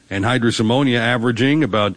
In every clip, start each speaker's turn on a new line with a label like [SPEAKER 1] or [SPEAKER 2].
[SPEAKER 1] Anhydrous ammonia averaging about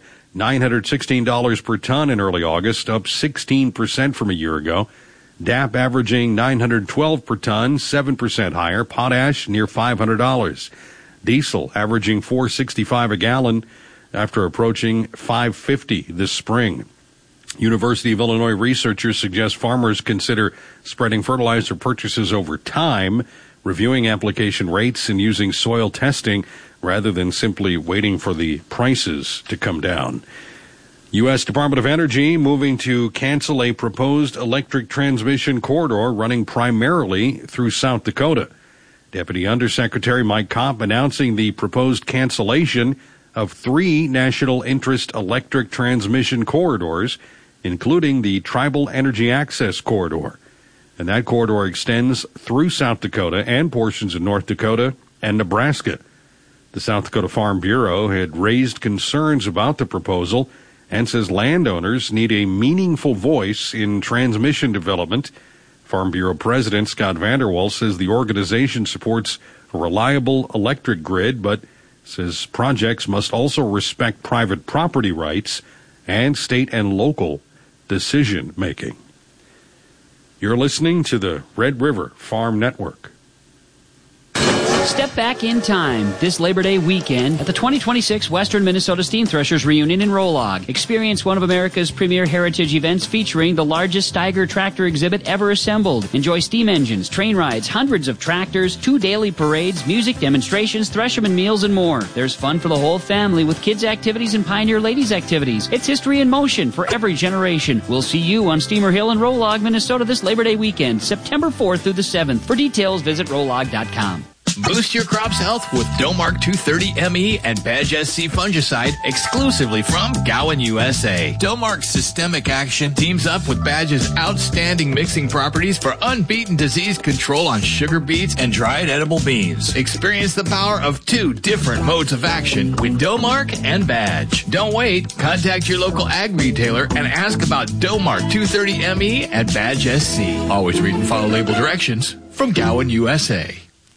[SPEAKER 1] $916 per ton in early August, up 16% from a year ago. DAP averaging $912 per ton, 7% higher. Potash near $500. Diesel averaging $4.65 a gallon after approaching $5.50 this spring. University of Illinois researchers suggest farmers consider spreading fertilizer purchases over time, reviewing application rates, and using soil testing rather than simply waiting for the prices to come down. U.S. Department of Energy moving to cancel a proposed electric transmission corridor running primarily through South Dakota. Deputy Undersecretary Mike Kopp announcing the proposed cancellation of 3 national interest electric transmission corridors, including the Tribal Energy Access Corridor. And that corridor extends through South Dakota and portions of North Dakota and Nebraska. The South Dakota Farm Bureau had raised concerns about the proposal and says landowners need a meaningful voice in transmission development. Farm Bureau President Scott Vanderwall says the organization supports a reliable electric grid, but says projects must also respect private property rights and state and local decision-making. You're listening to the Red River Farm Network.
[SPEAKER 2] Step back in time this Labor Day weekend at the 2026 Western Minnesota Steam Threshers Reunion in Rolog. Experience one of America's premier heritage events featuring the largest Steiger tractor exhibit ever assembled. Enjoy steam engines, train rides, hundreds of tractors, 2 daily parades, music demonstrations, thresherman meals, and more. There's fun for the whole family with kids' activities and Pioneer Ladies activities. It's history in motion for every generation. We'll see you on Steamer Hill in Rolog, Minnesota this Labor Day weekend, September 4th through the 7th. For details, visit rolog.com.
[SPEAKER 3] Boost your crop's health with Domark 230 ME and Badge SC fungicide exclusively from Gowan, USA. Domark's systemic action teams up with Badge's outstanding mixing properties for unbeaten disease control on sugar beets and dried edible beans. Experience the power of 2 different modes of action with Domark and Badge. Don't wait. Contact your local ag retailer and ask about Domark 230 ME and Badge SC. Always read and follow label directions from Gowan, USA.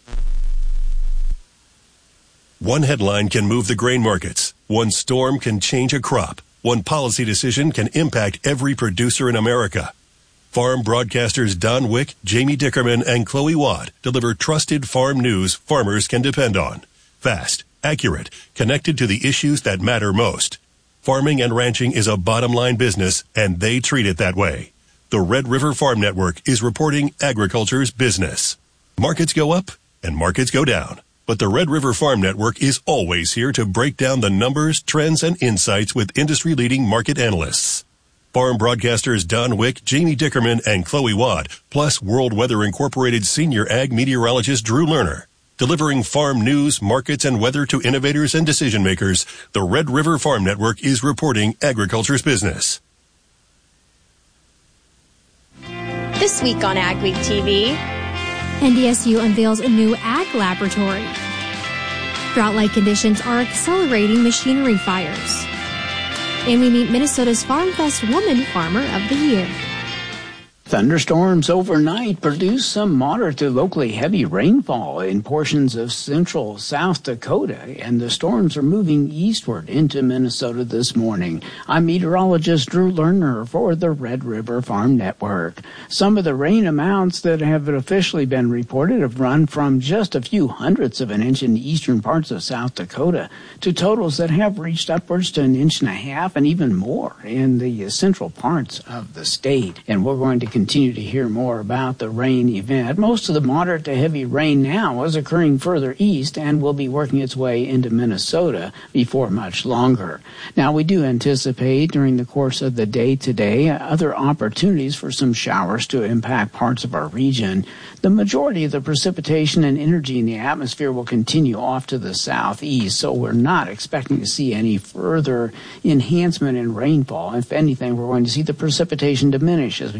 [SPEAKER 4] One headline can move the grain markets. One storm can change a crop. One policy decision can impact every producer in America. Farm broadcasters Don Wick, Jamie Dickerman, and Chloe Watt deliver trusted farm news farmers can depend on. Fast, accurate, connected to the issues that matter most. Farming and ranching is a bottom-line business, and they treat it that way. The Red River Farm Network is reporting agriculture's business. Markets go up and markets go down. But the Red River Farm Network is always here to break down the numbers, trends, and insights with industry-leading market analysts. Farm broadcasters Don Wick, Jamie Dickerman, and Chloe Watt, plus World Weather Incorporated senior ag meteorologist Drew Lerner. Delivering farm news, markets, and weather to innovators and decision-makers, the Red River Farm Network is reporting agriculture's business.
[SPEAKER 5] This week on Ag Week TV,
[SPEAKER 6] NDSU unveils a new ag laboratory. Drought-like conditions are accelerating machinery fires. And we meet Minnesota's Farm Fest Woman Farmer of the Year.
[SPEAKER 7] Thunderstorms overnight produced some moderate to locally heavy rainfall in portions of central South Dakota, and the storms are moving eastward into Minnesota this morning. I'm meteorologist Drew Lerner for the Red River Farm Network. Some of the rain amounts that have officially been reported have run from just a few hundredths of an inch in the eastern parts of South Dakota to totals that have reached upwards to 1.5 inches and even more in the central parts of the state. And we're going to continue to hear more about the rain event. Most of the moderate to heavy rain now is occurring further east and will be working its way into Minnesota before much longer. Now, we do anticipate during the course of the day today other opportunities for some showers to impact parts of our region. The majority of the precipitation and energy in the atmosphere will continue off to the southeast, so we're not expecting to see any further enhancement in rainfall. If anything, we're going to see the precipitation diminish as we go forward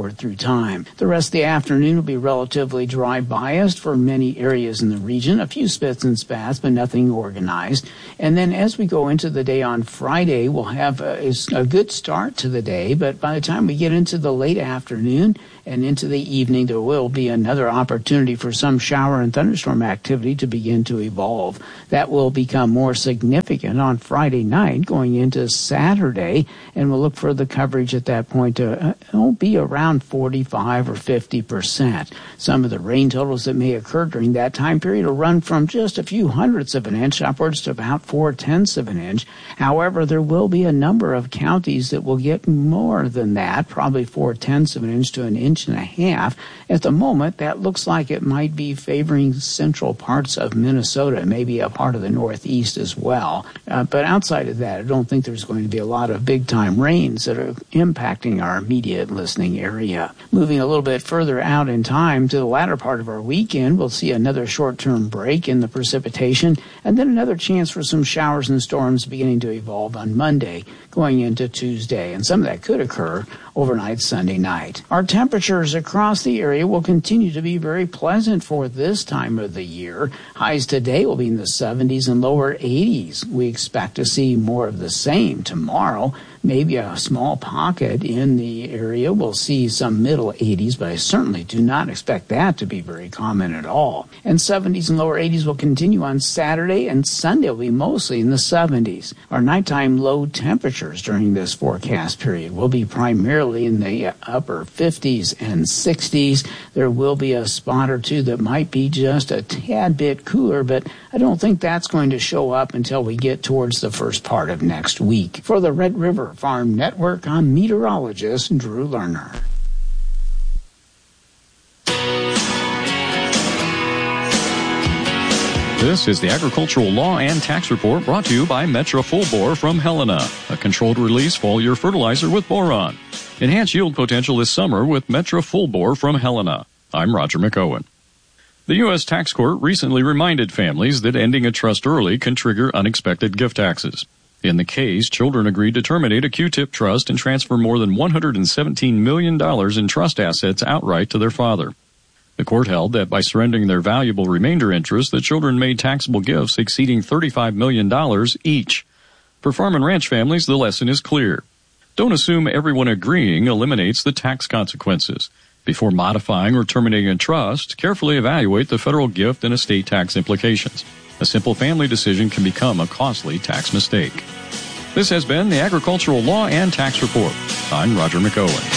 [SPEAKER 7] forward through time. The rest of the afternoon will be relatively dry biased for many areas in the region. A few spits and spats, but nothing organized. And then as we go into the day on Friday, we'll have a good start to the day, but by the time we get into the late afternoon and into the evening, there will be another opportunity for some shower and thunderstorm activity to begin to evolve. That will become more significant on Friday night going into Saturday, and we'll look for the coverage at that point to be around 45 or 50%. Some of the rain totals that may occur during that time period will run from just a few hundredths of an inch upwards to about 4/10 of an inch. However, there will be a number of counties that will get more than that, probably 4/10 of an inch to an inch and a half. At the moment, that looks like it might be favoring central parts of Minnesota, maybe a part of the Northeast as well. But outside of that, I don't think there's going to be a lot of big-time rains that are impacting our immediate listening area. Moving a little bit further out in time to the latter part of our weekend, we'll see another short-term break in the precipitation, and then another chance for some showers and storms beginning to evolve on Monday, going into Tuesday, and some of that could occur overnight Sunday night. Our temperatures across the area will continue to be very pleasant for this time of the year. Highs today will be in the 70s and lower 80s. We expect to see more of the same tomorrow. Maybe a small pocket in the area will see some middle 80s, but I certainly do not expect that to be very common at all. And 70s and lower 80s will continue on Saturday, and Sunday will be mostly in the 70s. Our nighttime low temperatures during this forecast period will be primarily in the upper 50s and 60s. There will be a spot or two that might be just a tad bit cooler, but I don't think that's going to show up until we get towards the first part of next week. For the Red River Farm Network, I'm meteorologist Drew Lerner.
[SPEAKER 8] This is the Agricultural Law and Tax Report brought to you by Metra Full Bore from Helena, a controlled release foliar fertilizer with boron. Enhance yield potential this summer with Metra Full Bore from Helena. I'm Roger McOwen. The U.S. Tax Court recently reminded families that ending a trust early can trigger unexpected gift taxes. In the case, children agreed to terminate a Q-tip trust and transfer more than $117 million in trust assets outright to their father. The court held that by surrendering their valuable remainder interest, the children made taxable gifts exceeding $35 million each. For farm and ranch families, the lesson is clear. Don't assume everyone agreeing eliminates the tax consequences. Before modifying or terminating a trust, carefully evaluate the federal gift and estate tax implications. A simple family decision can become a costly tax mistake. This has been the Agricultural Law and Tax Report. I'm Roger McOwen.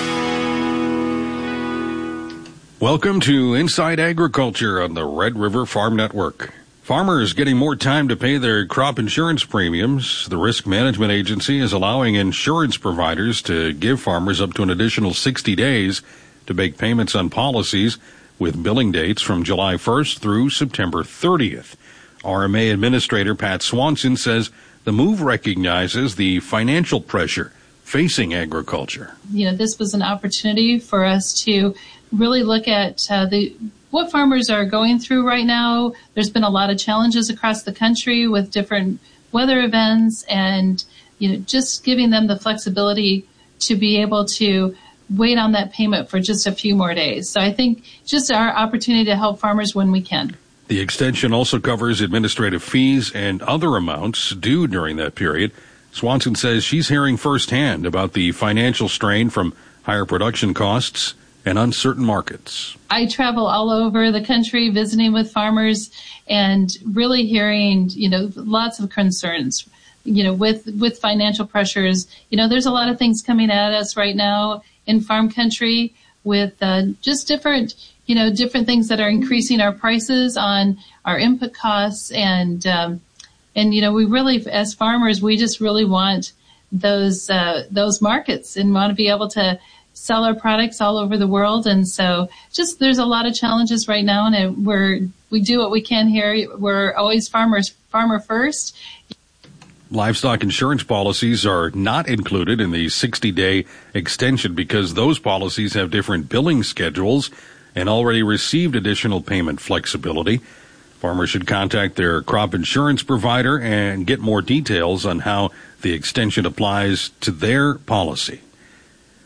[SPEAKER 1] Welcome to Inside Agriculture on the Red River Farm Network. Farmers getting more time to pay their crop insurance premiums. The Risk Management Agency is allowing insurance providers to give farmers up to an additional 60 days to make payments on policies with billing dates from July 1st through September 30th. RMA Administrator Pat Swanson says the move recognizes the financial pressure facing agriculture.
[SPEAKER 9] This was an opportunity for us to really look at what farmers are going through right now. There's been a lot of challenges across the country with different weather events, and just giving them the flexibility to be able to wait on that payment for just a few more days. So I think just our opportunity to help farmers when we can.
[SPEAKER 1] The extension also covers administrative fees and other amounts due during that period. Swanson says she's hearing firsthand about the financial strain from higher production costs and uncertain markets.
[SPEAKER 9] I travel all over the country visiting with farmers and really hearing, lots of concerns, with financial pressures. There's a lot of things coming at us right now in farm country with just different things that are increasing our prices on our input costs. And we really, as farmers, we just really want those markets and want to be able to sell our products all over the world. And so there's a lot of challenges right now, and we do what we can here. We're always farmer first.
[SPEAKER 1] Livestock insurance policies are not included in the 60-day extension because those policies have different billing schedules and already received additional payment flexibility. Farmers should contact their crop insurance provider and get more details on how the extension applies to their policy.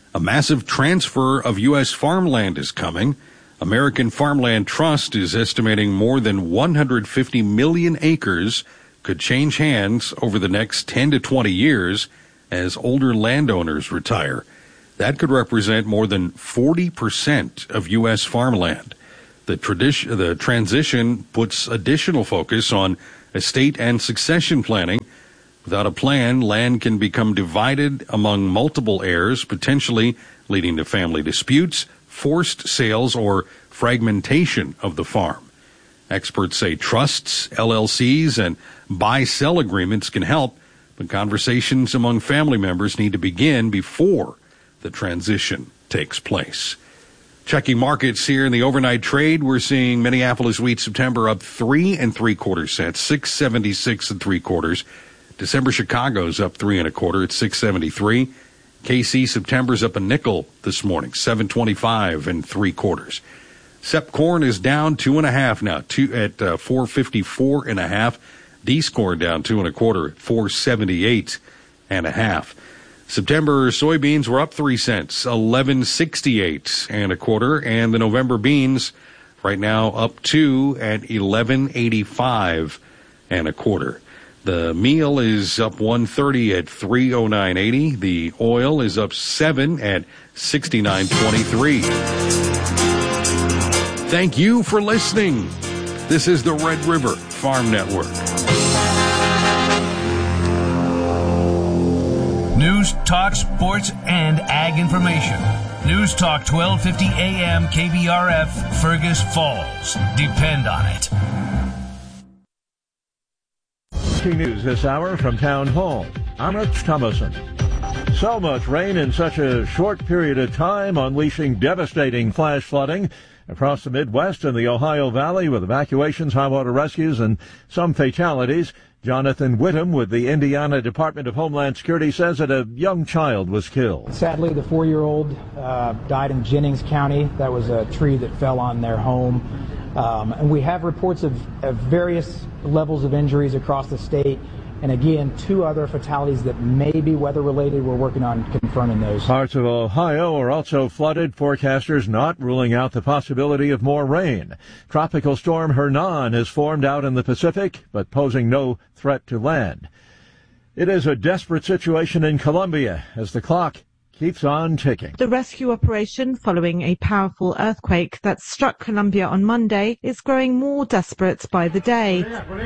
[SPEAKER 1] A massive transfer of U.S. farmland is coming. American Farmland Trust is estimating more than 150 million acres could change hands over the next 10 to 20 years as older landowners retire. That could represent more than 40% of U.S. farmland. The transition puts additional focus on estate and succession planning. Without a plan, land can become divided among multiple heirs, potentially leading to family disputes, forced sales, or fragmentation of the farm. Experts say trusts, LLCs, and buy-sell agreements can help, but conversations among family members need to begin before the transition takes place. Checking markets here in the overnight trade, we're seeing Minneapolis wheat September up 3 3/4 cents, $6.76 3/4. December Chicago's up 3 1/4 at $6.73. KC September's up a nickel this morning, $7.25 3/4. Sep corn is down 2.5 now, at 4.54 1/2. D's corn down 2 1/4 at 4.78 1/2. September soybeans were up 3 cents, 11.68 1/4, and the November beans right now up 2 at 11.85 1/4. The meal is up 1.30 at 309.80. The oil is up 7 at 69.23. Thank you for listening. This is the Red River Farm Network.
[SPEAKER 10] News, talk, sports, and ag information. News Talk 1250 AM KBRF, Fergus Falls. Depend on it.
[SPEAKER 11] News this hour from Town Hall. I'm Rich Thomason. So much rain in such a short period of time, unleashing devastating flash flooding across the Midwest and the Ohio Valley, with evacuations, high water rescues, and some fatalities. Jonathan Whittam with the Indiana Department of Homeland Security says that a young child was killed.
[SPEAKER 12] Sadly, the 4-year-old died in Jennings County. That was a tree that fell on their home. And we have reports of various levels of injuries across the state. And again, 2 other fatalities that may be weather-related. We're working on confirming those.
[SPEAKER 11] Parts of Ohio are also flooded. Forecasters not ruling out the possibility of more rain. Tropical storm Hernan has formed out in the Pacific, but posing no threat to land. It is a desperate situation in Colombia as the clock keeps on ticking.
[SPEAKER 13] The rescue operation following a powerful earthquake that struck Colombia on Monday is growing more desperate by the day.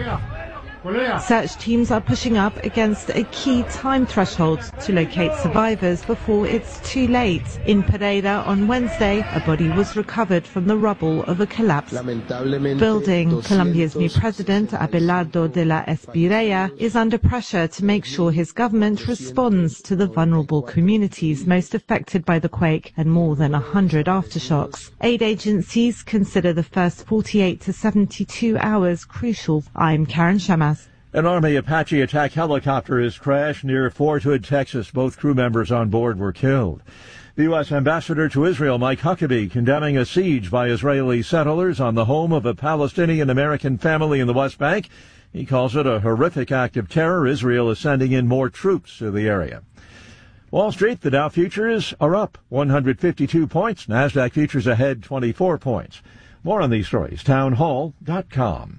[SPEAKER 13] Search teams are pushing up against a key time threshold to locate survivors before it's too late. In Pereira on Wednesday, a body was recovered from the rubble of a collapsed building. Colombia's new president, Abelardo de la Espriella, is under pressure to make sure his government responds to the vulnerable communities most affected by the quake and more than 100 aftershocks. Aid agencies consider the first 48 to 72 hours crucial. I'm Karen Shamas.
[SPEAKER 11] An Army Apache attack helicopter has crashed near Fort Hood, Texas. Both crew members on board were killed. The U.S. Ambassador to Israel, Mike Huckabee, condemning a siege by Israeli settlers on the home of a Palestinian-American family in the West Bank. He calls it a horrific act of terror. Israel is sending in more troops to the area. Wall Street, the Dow futures are up 152 points. NASDAQ futures ahead 24 points. More on these stories, townhall.com.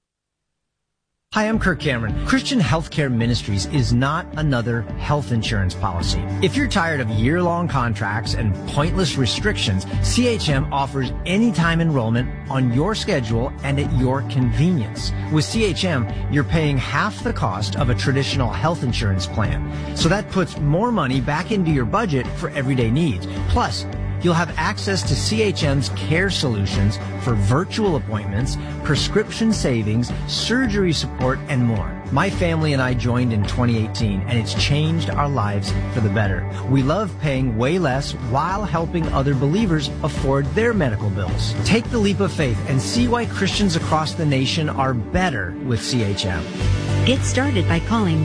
[SPEAKER 14] Hi, I'm Kirk Cameron. Christian Healthcare Ministries is not another health insurance policy. If you're tired of year-long contracts and pointless restrictions, CHM offers anytime enrollment on your schedule and at your convenience. With CHM, you're paying half the cost of a traditional health insurance plan. So that puts more money back into your budget for everyday needs. Plus, you'll have access to CHM's care solutions for virtual appointments, prescription savings, surgery support, and more. My family and I joined in 2018, and it's changed our lives for the better. We love paying way less while helping other believers afford their medical bills. Take the leap of faith and see why Christians across the nation are better with CHM.
[SPEAKER 15] Get started by calling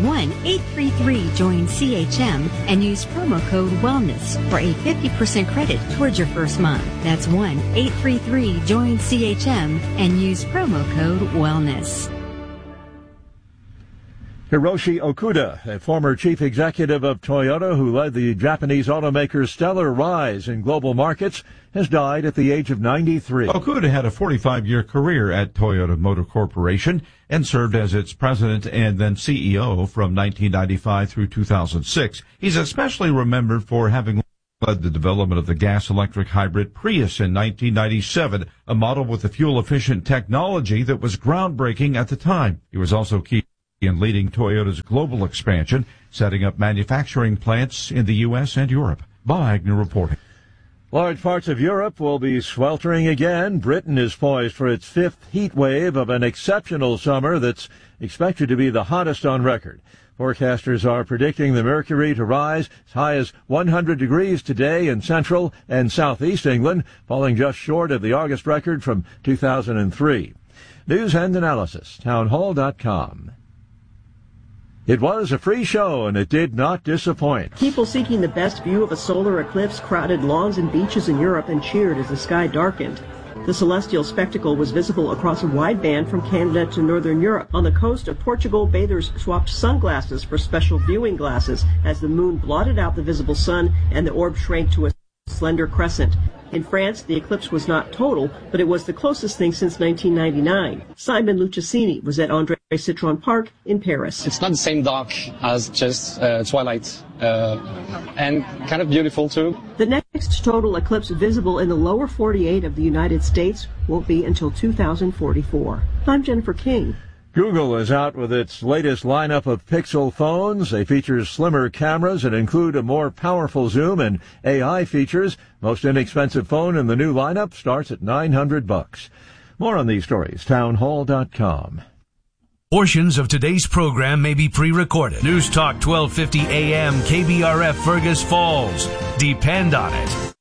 [SPEAKER 15] 1-833-JOIN-CHM and use promo code WELLNESS for a 50% credit towards your first month. That's 1-833-JOIN-CHM and use promo code WELLNESS.
[SPEAKER 11] Hiroshi Okuda, a former chief executive of Toyota who led the Japanese automaker's stellar rise in global markets, has died at the age of 93.
[SPEAKER 16] Okuda had a 45-year career at Toyota Motor Corporation and served as its president and then CEO from 1995 through 2006. He's especially remembered for having led the development of the gas-electric hybrid Prius in 1997, a model with a fuel-efficient technology that was groundbreaking at the time. He was also key in leading Toyota's global expansion, setting up manufacturing plants in the U.S. and Europe. Bob Agnew reporting.
[SPEAKER 11] Large parts of Europe will be sweltering again. Britain is poised for its fifth heat wave of an exceptional summer that's expected to be the hottest on record. Forecasters are predicting the mercury to rise as high as 100 degrees today in central and southeast England, falling just short of the August record from 2003. News and analysis, townhall.com. It was a free show, and it did not disappoint.
[SPEAKER 17] People seeking the best view of a solar eclipse crowded lawns and beaches in Europe and cheered as the sky darkened. The celestial spectacle was visible across a wide band from Canada to northern Europe. On the coast of Portugal, bathers swapped sunglasses for special viewing glasses as the moon blotted out the visible sun and the orb shrank to a slender crescent. In France, the eclipse was not total, but it was the closest thing since 1999. Simon Luchesini was at André Citron Park in Paris.
[SPEAKER 18] It's not the same dark as just twilight, and kind of beautiful too.
[SPEAKER 17] The next total eclipse visible in the lower 48 of the United States won't be until 2044. I'm Jennifer King.
[SPEAKER 11] Google is out with its latest lineup of Pixel phones. They feature slimmer cameras and include a more powerful zoom and AI features. Most inexpensive phone in the new lineup starts at $900. More on these stories, townhall.com.
[SPEAKER 10] Portions of today's program may be pre-recorded. News Talk 1250 AM KBRF Fergus Falls. Depend on it.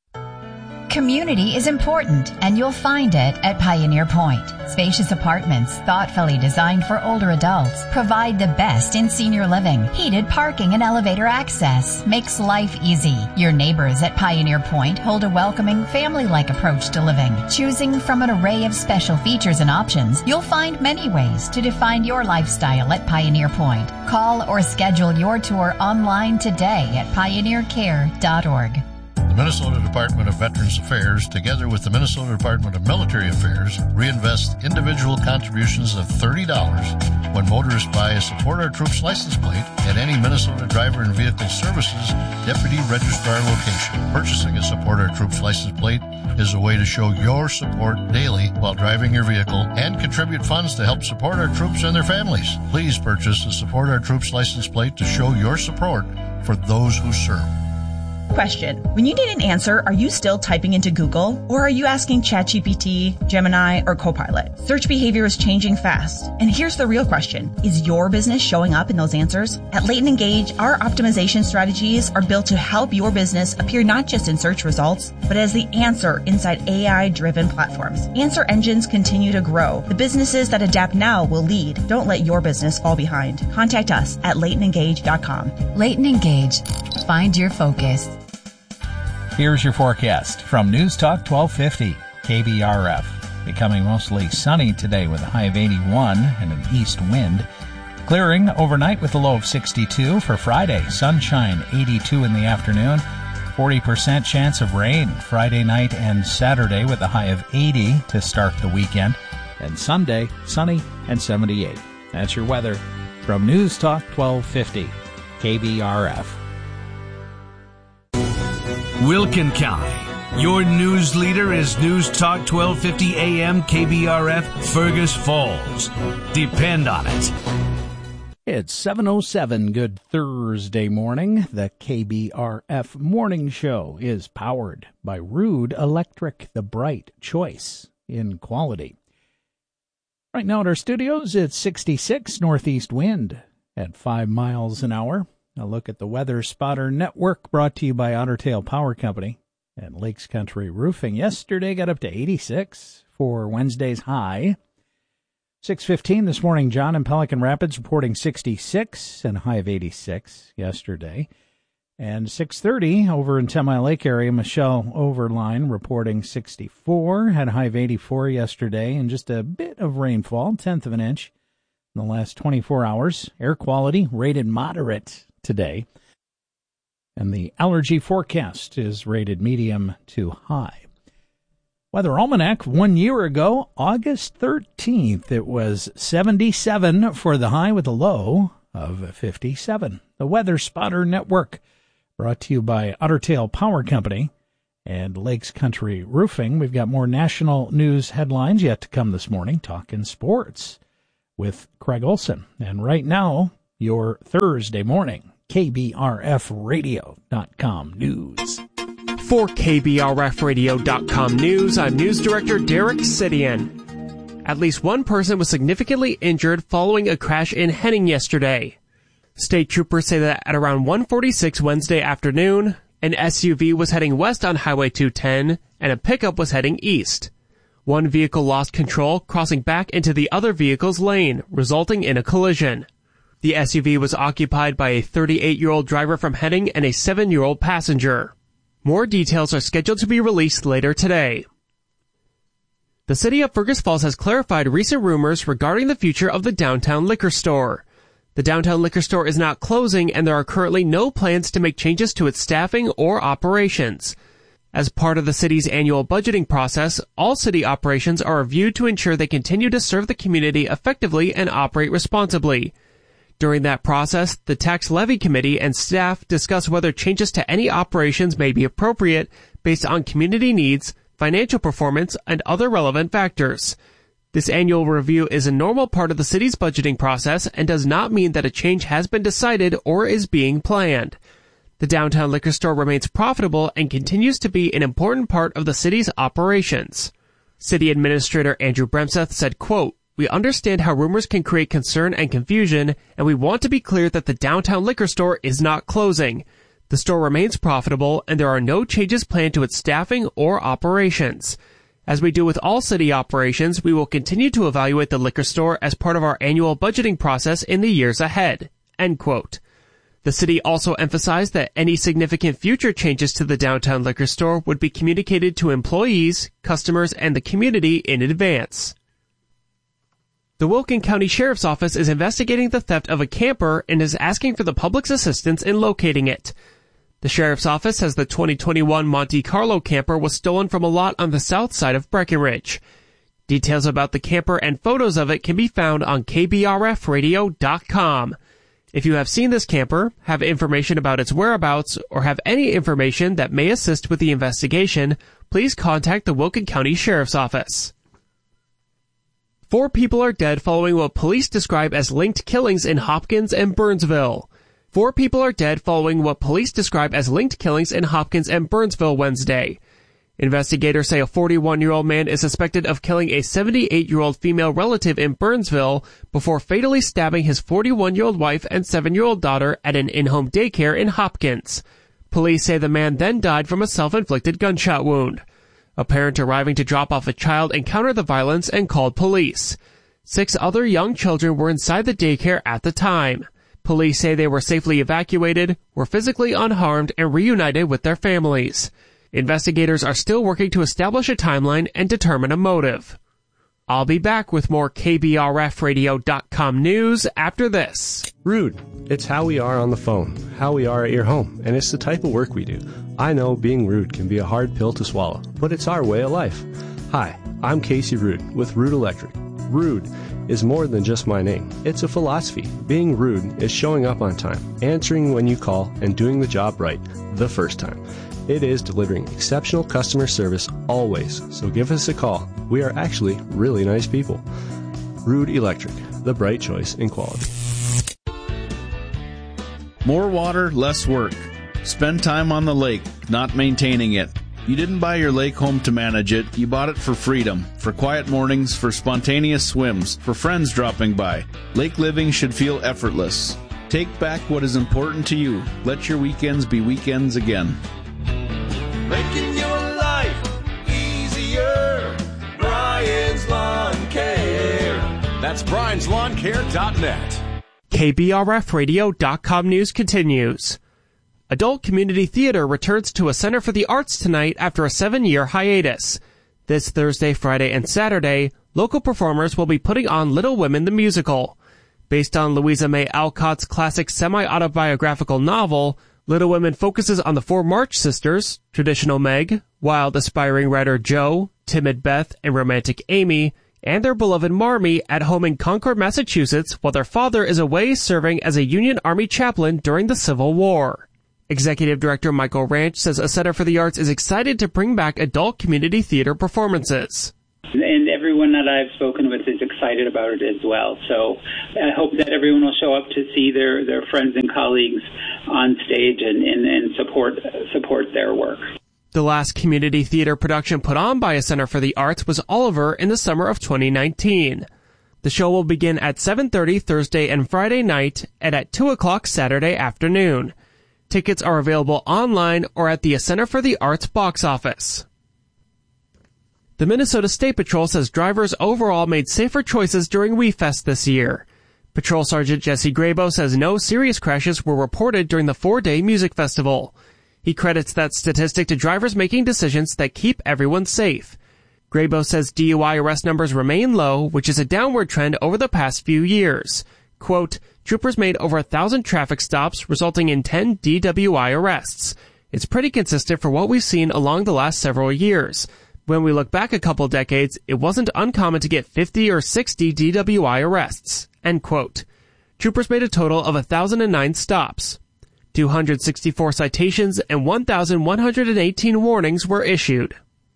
[SPEAKER 19] Community is important, and you'll find it at Pioneer Point. Spacious apartments, thoughtfully designed for older adults, provide the best in senior living. Heated parking and elevator access makes life easy. Your neighbors at Pioneer Point hold a welcoming, family-like approach to living. Choosing from an array of special features and options, you'll find many ways to define your lifestyle at Pioneer Point. Call or schedule your tour online today at pioneercare.org.
[SPEAKER 20] The Minnesota Department of Veterans Affairs, together with the Minnesota Department of Military Affairs, reinvest individual contributions of $30 when motorists buy a Support Our Troops license plate at any Minnesota Driver and Vehicle Services Deputy Registrar location. Purchasing a Support Our Troops license plate is a way to show your support daily while driving your vehicle and contribute funds to help support our troops and their families. Please purchase a Support Our Troops license plate to show your support for those who serve.
[SPEAKER 21] Question. When you need an answer, are you still typing into Google, or are you asking ChatGPT, Gemini, or Copilot? Search behavior is changing fast. And here's the real question. Is your business showing up in those answers? At Leighton Engage, our optimization strategies are built to help your business appear not just in search results, but as the answer inside AI-driven platforms. Answer engines continue to grow. The businesses that adapt now will lead. Don't let your business fall behind. Contact us at LeightonEngage.com.
[SPEAKER 19] Leighton Engage. Find your focus.
[SPEAKER 22] Here's your forecast from News Talk 1250 KBRF. Becoming mostly sunny today with a high of 81 and an east wind. Clearing overnight with a low of 62 for Friday. Sunshine 82 in the afternoon. 40% chance of rain Friday night and Saturday with a high of 80 to start the weekend. And Sunday, sunny and 78. That's your weather from News Talk 1250 KBRF.
[SPEAKER 10] Wilkin County. Your news leader is News Talk 1250 AM KBRF Fergus Falls. Depend on it.
[SPEAKER 22] It's 7:07. Good Thursday morning. The KBRF Morning Show is powered by Rude Electric, the bright choice in quality. Right now at our studios, it's 66 northeast wind at 5 miles an hour. A look at the Weather Spotter Network brought to you by Otter Tail Power Company and Lakes Country Roofing. Yesterday got up to 86 for Wednesday's high. 6:15 this morning, John in Pelican Rapids reporting 66 and a high of 86 yesterday. And 6:30 over in 10 Mile Lake area, Michelle Overline reporting 64, had a high of 84 yesterday and just a bit of rainfall, 1/10 of an inch in the last 24 hours. Air quality rated moderate today. And the allergy forecast is rated medium to high. Weather Almanac 1 year ago, August 13th, it was 77 for the high with a low of 57. The Weather Spotter Network, brought to you by Ottertail Power Company and Lakes Country Roofing. We've got more national news headlines yet to come this morning, talking sports with Craig Olson. And right now, your Thursday morning KBRFradio.com news.
[SPEAKER 2] For KBRFradio.com news, I'm News Director Derek Sidian. At least one person was significantly injured following a crash in Henning yesterday. State troopers say that at around 1:46 Wednesday afternoon, an SUV was heading west on Highway 210 and a pickup was heading east. One vehicle lost control, crossing back into the other vehicle's lane, resulting in a collision. The SUV was occupied by a 38-year-old driver from Henning and a 7-year-old passenger. More details are scheduled to be released later today. The city of Fergus Falls has clarified recent rumors regarding the future of the downtown liquor store. The downtown liquor store is not closing, and there are currently no plans to make changes to its staffing or operations. As part of the city's annual budgeting process, all city operations are reviewed to ensure they continue to serve the community effectively and operate responsibly. During that process, the Tax Levy Committee and staff discuss whether changes to any operations may be appropriate based on community needs, financial performance, and other relevant factors. This annual review is a normal part of the city's budgeting process and does not mean that a change has been decided or is being planned. The downtown liquor store remains profitable and continues to be an important part of the city's operations. City Administrator Andrew Bremseth said, quote, "We understand how rumors can create concern and confusion, and we want to be clear that the downtown liquor store is not closing. The store remains profitable, and there are no changes planned to its staffing or operations. As we do with all city operations, we will continue to evaluate the liquor store as part of our annual budgeting process in the years ahead." End quote. The city also emphasized that any significant future changes to the downtown liquor store would be communicated to employees, customers, and the community in advance. The Wilkin County Sheriff's Office is investigating the theft of a camper and is asking for the public's assistance in locating it. The Sheriff's Office says the 2021 Monte Carlo camper was stolen from a lot on the south side of Breckenridge. Details about the camper and photos of it can be found on KBRFradio.com. If you have seen this camper, have information about its whereabouts, or have any information that may assist with the investigation, please contact the Wilkin County Sheriff's Office. 4 people are dead following what police describe as linked killings in Hopkins and Burnsville. 4 people are dead following what police describe as linked killings in Hopkins and Burnsville Wednesday. Investigators say a 41-year-old man is suspected of killing a 78-year-old female relative in Burnsville before fatally stabbing his 41-year-old wife and 7-year-old daughter at an in-home daycare in Hopkins. Police say the man then died from a self-inflicted gunshot wound. A parent arriving to drop off a child encountered the violence and called police. 6 other young children were inside the daycare at the time. Police say they were safely evacuated, were physically unharmed, and reunited with their families. Investigators are still working to establish a timeline and determine a motive. I'll be back with more KBRFradio.com news after this.
[SPEAKER 3] Rude. It's how we are on the phone, how we are at your home, and it's the type of work we do. I know being rude can be a hard pill to swallow, but it's our way of life. Hi, I'm Casey Rude with Rude Electric. Rude is more than just my name. It's a philosophy. Being rude is showing up on time, answering when you call, and doing the job right the first time. It is delivering exceptional customer service always, so give us a call. We are actually really nice people. Rude Electric, the bright choice in quality.
[SPEAKER 23] More water, less work. Spend time on the lake, not maintaining it. You didn't buy your lake home to manage it. You bought it for freedom, for quiet mornings, for spontaneous swims, for friends dropping by. Lake living should feel effortless. Take back what is important to you. Let your weekends be weekends again.
[SPEAKER 24] Making your life easier. Brian's Lawn Care. That's brianslawncare.net.
[SPEAKER 2] KBRFradio.com news continues. Adult Community Theater returns to a Center for the Arts tonight after a 7-year hiatus. This Thursday, Friday, and Saturday, local performers will be putting on Little Women the Musical. Based on Louisa May Alcott's classic semi-autobiographical novel, Little Women focuses on the four March sisters, traditional Meg, wild aspiring writer Jo, timid Beth, and romantic Amy, and their beloved Marmee at home in Concord, Massachusetts, while their father is away serving as a Union Army chaplain during the Civil War. Executive Director Michael Ranch says a Center for the Arts is excited to bring back adult community theater performances.
[SPEAKER 4] And everyone that I've spoken with is excited about it as well. So I hope that everyone will show up to see their friends and colleagues on stage and support their work.
[SPEAKER 2] The last community theater production put on by a Center for the Arts was Oliver in the summer of 2019. The show will begin at 7:30 Thursday and Friday night and at 2 o'clock Saturday afternoon. Tickets are available online or at the Center for the Arts box office. The Minnesota State Patrol says drivers overall made safer choices during WeFest this year. Patrol Sergeant Jesse Grabo says no serious crashes were reported during the 4-day music festival. He credits that statistic to drivers making decisions that keep everyone safe. Grabo says DUI arrest numbers remain low, which is a downward trend over the past few years. Quote, troopers made over 1,000 traffic stops, resulting in 10 DWI arrests. It's pretty consistent for what we've seen along the last several years. When we look back a couple decades, it wasn't uncommon to get 50 or 60 DWI arrests. End quote. Troopers made a total of 1,009 stops. 264 citations and 1,118 warnings were issued.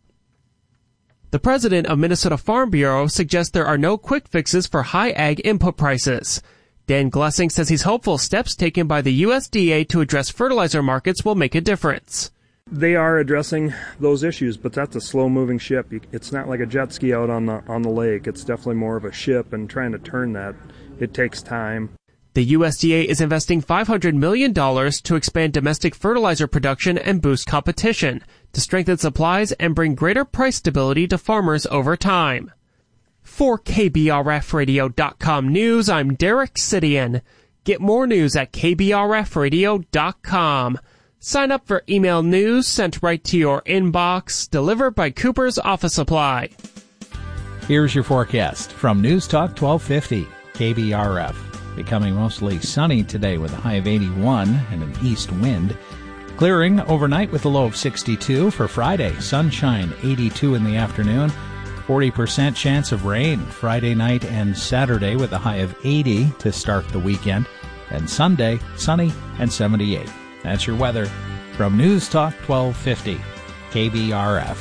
[SPEAKER 2] The president of Minnesota Farm Bureau suggests there are no quick fixes for high ag input prices. Dan Glessing says he's hopeful steps taken by the USDA to address fertilizer markets will make a difference.
[SPEAKER 5] They are addressing those issues, but that's a slow-moving ship. It's not like a jet ski out on the lake. It's definitely more of a ship, and trying to turn that, it takes time.
[SPEAKER 2] The USDA is investing $500 million to expand domestic fertilizer production and boost competition, to strengthen supplies and bring greater price stability to farmers over time. For KBRFradio.com News, I'm Derek Sidian. Get more news at KBRFradio.com. Sign up for email news sent right to your inbox, delivered by Cooper's Office Supply.
[SPEAKER 22] Here's your forecast from News Talk 1250, KBRF. Becoming mostly sunny today with a high of 81 and an east wind. Clearing overnight with a low of 62 for Friday. Sunshine 82 in the afternoon. 40% chance of rain Friday night and Saturday with a high of 80 to start the weekend. And Sunday, sunny and 78. That's your weather from News Talk 1250, KBRF.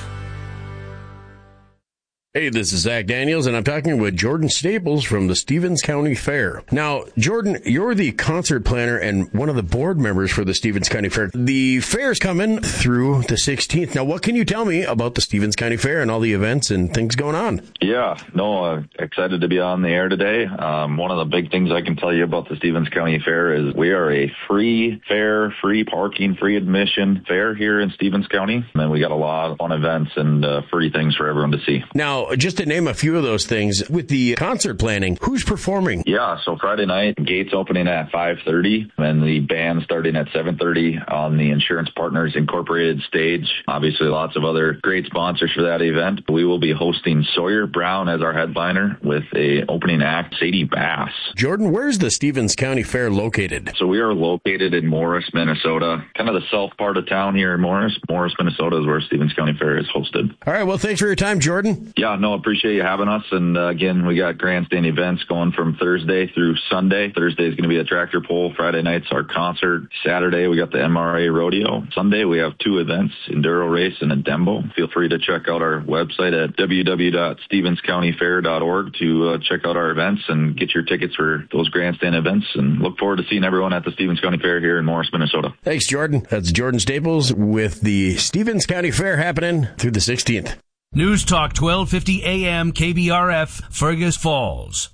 [SPEAKER 6] Hey, this is Zach Daniels, and I'm talking with Jordan Staples from the Stevens County Fair. Now, Jordan, you're the concert planner and one of the board members for the Stevens County Fair. The fair's coming through the 16th. Now, what can you tell me about the Stevens County Fair and all the events and things going on?
[SPEAKER 7] Yeah, excited to be on the air today. One of the big things I can tell you about the Stevens County Fair is we are a free fair, free parking, free admission fair here in Stevens County. And we got a lot of fun events and free things for everyone to see.
[SPEAKER 6] Now, just to name a few of those things, with the concert planning, who's performing?
[SPEAKER 7] Yeah, so Friday night, gates opening at 5:30, and the band starting at 7:30 on the Insurance Partners Incorporated stage. Obviously, lots of other great sponsors for that event. We will be hosting Sawyer Brown as our headliner with a opening act, Sadie Bass.
[SPEAKER 6] Jordan, where's the Stevens County Fair located?
[SPEAKER 7] So we are located in Morris, Minnesota, kind of the south part of town here in Morris. Morris, Minnesota is where Stevens County Fair is hosted.
[SPEAKER 6] All right, well, thanks for your time, Jordan.
[SPEAKER 7] Yeah, no, appreciate you having us. And again, we got grandstand events going from Thursday through Sunday. Thursday is going to be a tractor pull. Friday night's our concert. Saturday, we got the MRA rodeo. Sunday, we have 2 events, Enduro Race and a Dembo. Feel free to check out our website at www.stevenscountyfair.org to check out our events and get your tickets for those grandstand events. And look forward to seeing everyone at the Stevens County Fair here in Morris, Minnesota.
[SPEAKER 6] Thanks, Jordan. That's Jordan Staples with the Stevens County Fair happening through the 16th.
[SPEAKER 10] News Talk 1250 AM KBRF, Fergus Falls.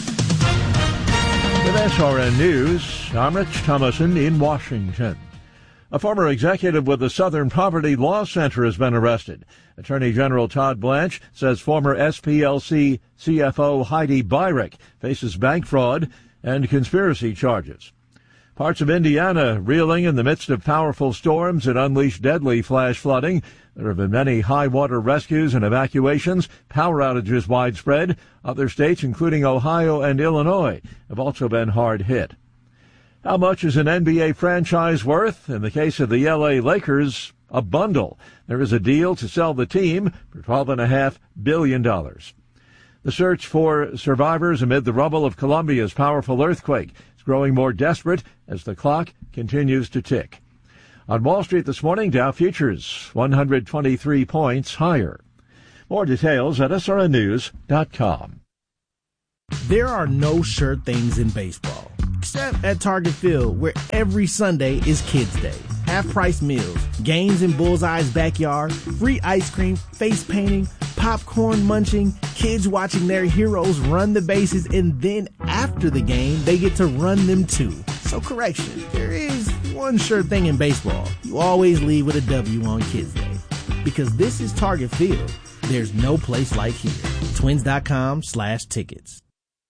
[SPEAKER 11] With SRN News, I'm Rich Thomason in Washington. A former executive with the Southern Poverty Law Center has been arrested. Attorney General Todd Blanche says former SPLC CFO Heidi Beirich faces bank fraud and conspiracy charges. Parts of Indiana reeling in the midst of powerful storms that unleashed deadly flash flooding. There have been many high-water rescues and evacuations, power outages widespread. Other states, including Ohio and Illinois, have also been hard hit. How much is an NBA franchise worth? In the case of the LA Lakers, a bundle. There is a deal to sell the team for $12.5 billion. The search for survivors amid the rubble of Colombia's powerful earthquake is growing more desperate as the clock continues to tick. On Wall Street this morning, Dow futures 123 points higher. More details at srnnews.com.
[SPEAKER 1] There are no sure things in baseball, except at Target Field, where every Sunday is Kids Day. Half-price meals, games in Bullseye's backyard, free ice cream, face painting, popcorn munching, kids watching their heroes run the bases, and then after the game, they get to run them too. So correction, there is one sure thing in baseball. You always leave with a W on Kids Day. Because this is Target Field. There's no place like here. Twins.com/tickets.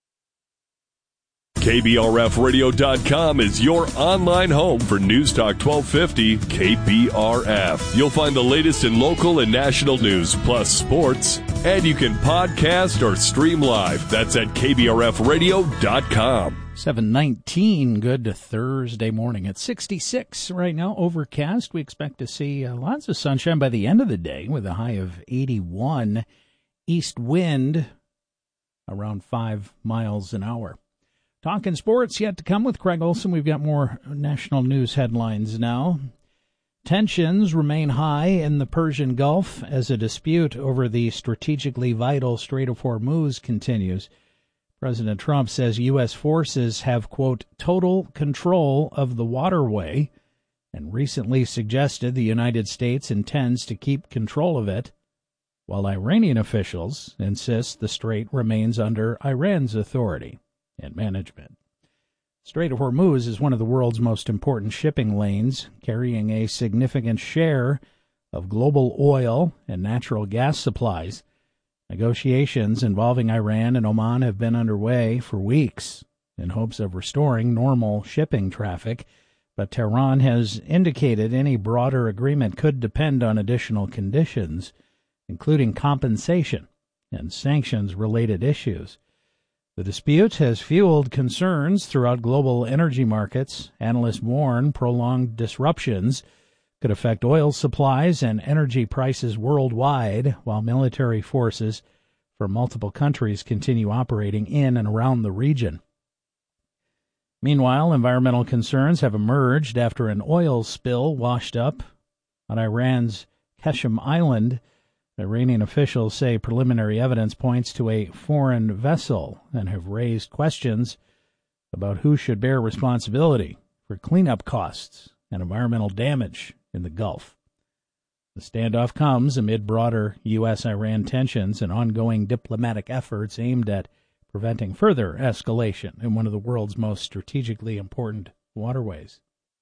[SPEAKER 24] KBRFradio.com is your online home for News Talk 1250 KBRF. You'll find the latest in local and national news, plus sports. And you can podcast or stream live. That's at KBRFradio.com.
[SPEAKER 22] 7:19, good Thursday morning. It's 66 right now, overcast. We expect to see lots of sunshine by the end of the day with a high of 81. East wind around 5 miles an hour. Talking sports yet to come with Craig Olson. We've got more national news headlines now. Tensions remain high in the Persian Gulf as a dispute over the strategically vital Strait of Hormuz continues. President Trump says U.S. forces have, quote, total control of the waterway, and recently suggested the United States intends to keep control of it, while Iranian officials insist the strait remains under Iran's authority and management. Strait of Hormuz is one of the world's most important shipping lanes, carrying a significant share of global oil and natural gas supplies. Negotiations involving Iran and Oman have been underway for weeks in hopes of restoring normal shipping traffic, but Tehran has indicated any broader agreement could depend on additional conditions, including compensation and sanctions-related issues. The dispute has fueled concerns throughout global energy markets. Analysts warn prolonged disruptions could affect oil supplies and energy prices worldwide, while military forces from multiple countries continue operating in and around the region. Meanwhile, environmental concerns have emerged after an oil spill washed up on Iran's Qeshm Island. Iranian officials say preliminary evidence points to a foreign vessel and have raised questions about who should bear responsibility for cleanup costs and environmental damage in the Gulf. The standoff comes amid broader U.S.-Iran tensions and ongoing diplomatic efforts aimed at preventing further escalation in one of the world's most strategically important waterways.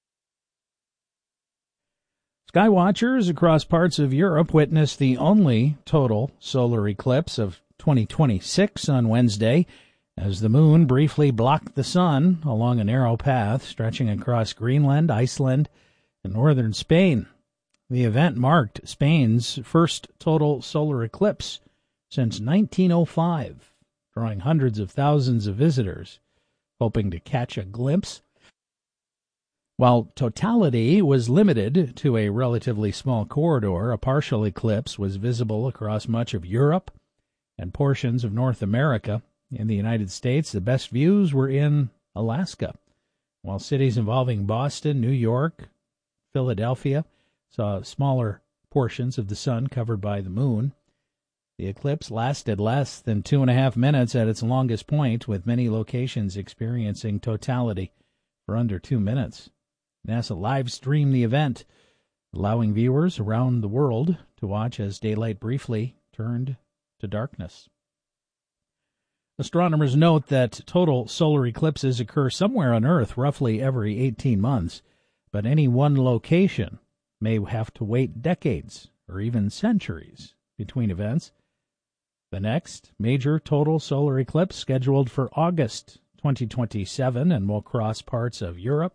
[SPEAKER 22] Skywatchers across parts of Europe witnessed the only total solar eclipse of 2026 on Wednesday, as the moon briefly blocked the sun along a narrow path stretching across Greenland, Iceland, and northern Spain. The event marked Spain's first total solar eclipse since 1905, drawing hundreds of thousands of visitors hoping to catch a glimpse. While totality was limited to a relatively small corridor, a partial eclipse was visible across much of Europe and portions of North America. In the United States, the best views were in Alaska, while cities involving Boston, New York, Philadelphia saw smaller portions of the sun covered by the moon. The eclipse lasted less than 2.5 minutes at its longest point, with many locations experiencing totality for under 2 minutes. NASA live-streamed the event, allowing viewers around the world to watch as daylight briefly turned to darkness. Astronomers note that total solar eclipses occur somewhere on Earth roughly every 18 months, but any one location may have to wait decades or even centuries between events. The next major total solar eclipse scheduled for August 2027 and will cross parts of Europe,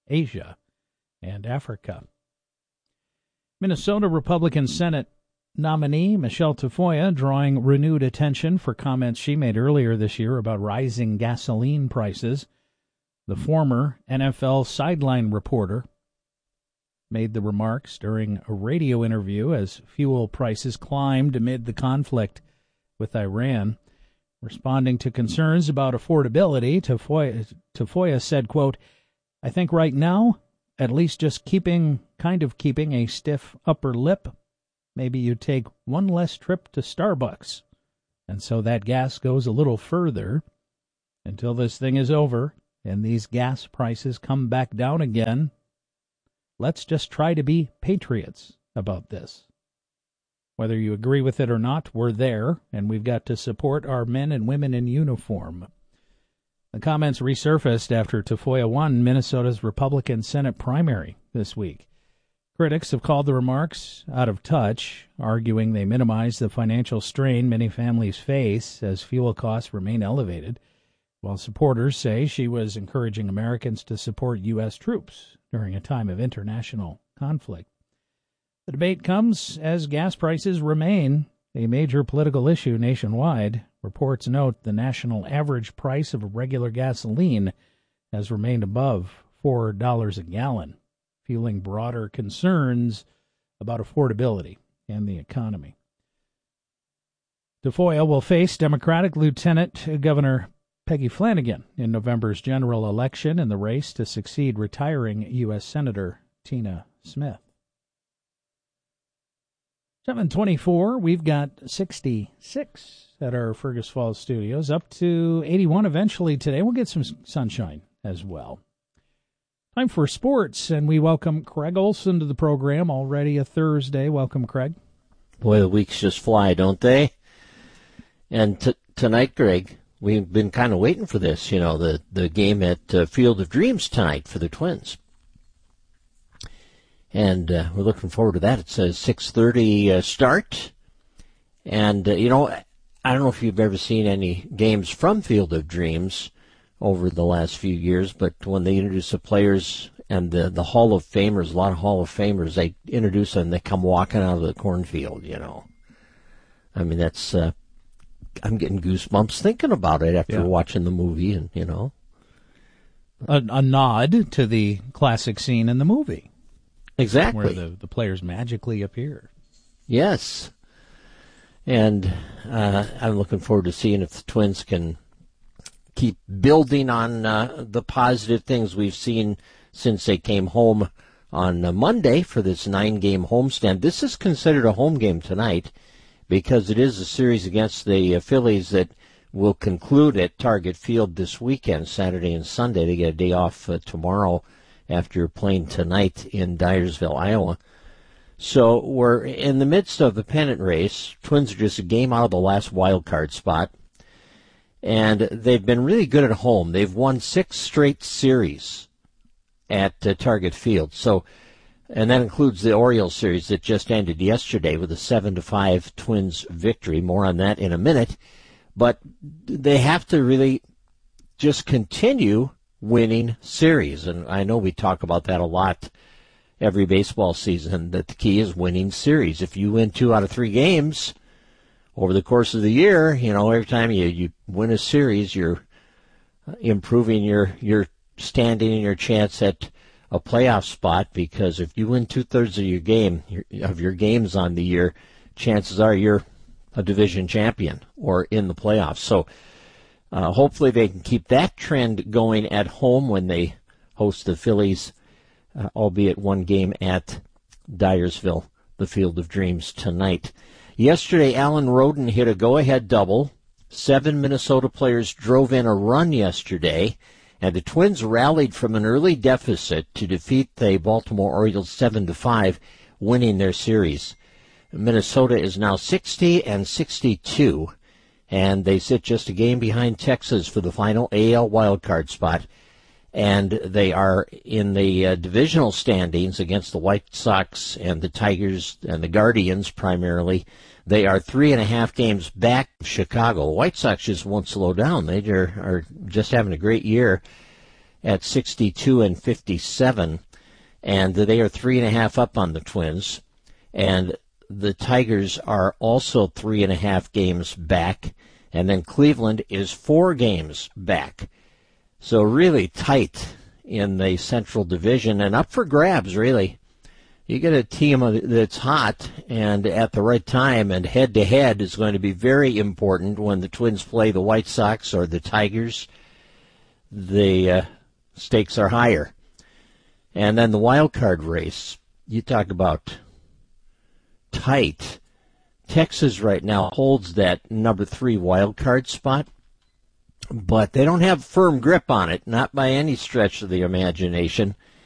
[SPEAKER 22] Asia and Africa. Minnesota Republican Senate nominee Michelle Tafoya drawing renewed attention for comments she made earlier this year about rising gasoline prices. The former NFL sideline reporter made the remarks during a radio interview as fuel prices climbed amid the conflict with Iran. Responding to concerns about affordability, Tafoya said, quote, "I think right now, at least just keeping a stiff upper lip, maybe you take one less trip to Starbucks. And so that gas goes a little further until this thing is over and these gas prices come back down again. Let's just try to be patriots about this. Whether you agree with it or not, we're there, and we've got to support our men and women in uniform." The comments resurfaced after Tafoya won Minnesota's Republican Senate primary this week. Critics have called the remarks out of touch, arguing they minimize the financial strain many families face as fuel costs remain elevated, while supporters say she was encouraging Americans to support U.S. troops during a time of international conflict. The debate comes as gas prices remain a major political issue nationwide. Reports note the national average price of regular gasoline has remained above $4 a gallon, fueling broader concerns about affordability and the economy. Tafoya will face Democratic Lieutenant Governor Peggy Flanagan in November's general election in the race to succeed retiring U.S. Senator Tina Smith. 7:24, we've got 66 at our Fergus Falls studios, up to 81 eventually today. We'll get some sunshine as well. Time for sports, and we welcome Craig Olson to the program. Already a Thursday. Welcome, Craig.
[SPEAKER 8] Boy, the weeks just fly, don't they? And tonight, Greg, we've been kind of waiting for this, the game at Field of Dreams tonight for the Twins. And we're looking forward to that. It's a 6:30 start. And, I don't know if you've ever seen any games from Field of Dreams over the last few years, but when they introduce the players and the Hall of Famers, a lot of Hall of Famers, they introduce them and they come walking out of the cornfield, I mean, that's, I'm getting goosebumps thinking about it after watching the movie and,
[SPEAKER 22] A nod to the classic scene in the movie.
[SPEAKER 8] Exactly.
[SPEAKER 22] Where the players magically appear.
[SPEAKER 8] Yes. And I'm looking forward to seeing if the Twins can keep building on the positive things we've seen since they came home on Monday for this 9-game homestand. This is considered a home game tonight because it is a series against the Phillies that will conclude at Target Field this weekend, Saturday and Sunday. They get a day off tomorrow after playing tonight in Dyersville, Iowa. So we're in the midst of the pennant race. Twins are just a game out of the last wild card spot. And they've been really good at home. They've won 6 straight series at Target Field. So, and that includes the Orioles series that just ended yesterday with a 7-5 Twins victory. More on that in a minute. But they have to really just continue winning series. And I know we talk about that a lot every baseball season, that the key is winning series. If you win 2 out of 3 games over the course of the year, every time you win a series, you're improving your standing and your chance at a playoff spot, because if you win 2/3 of your games on the year, chances are you're a division champion or in the playoffs. So hopefully they can keep that trend going at home when they host the Phillies, albeit one game at Dyersville, the Field of Dreams tonight. Yesterday, Alan Roden hit a go-ahead double. 7 Minnesota players drove in a run yesterday, and the Twins rallied from an early deficit to defeat the Baltimore Orioles 7-5, winning their series. Minnesota is now 60-62, and they sit just a game behind Texas for the final AL wildcard spot. And they are in the divisional standings against the White Sox and the Tigers and the Guardians primarily. They are 3.5 games back of Chicago. The White Sox just won't slow down. They are just having a great year. at 62 and 57, and they are 3.5 up on the Twins. And the Tigers are also 3.5 games back, and then Cleveland is 4 games back. So really tight in the Central Division, and up for grabs, really. You get a team that's hot and at the right time, and head-to-head is going to be very important when the Twins play the White Sox or the Tigers. The stakes are higher. And then the wild card race, you talk about tight. Texas right now holds that number 3 wild card spot, but they don't have firm grip on it, not by any stretch of the imagination.